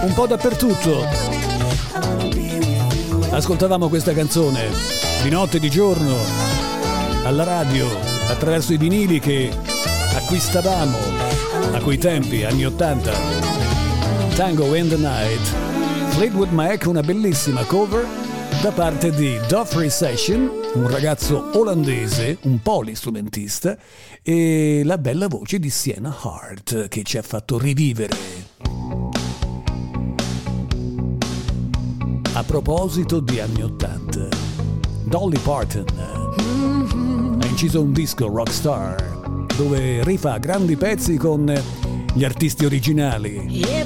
un po' dappertutto. Ascoltavamo questa canzone di notte e di giorno alla radio attraverso i vinili che acquistavamo a quei tempi, anni 80. Tango in the Night, Fleetwood Mac, una bellissima cover da parte di Doffrey Session, un ragazzo olandese, un polistrumentista, e la bella voce di Sienna Hart che ci ha fatto rivivere. A proposito di anni 80, Dolly Parton ha inciso un disco Rockstar dove rifà grandi pezzi con gli artisti originali.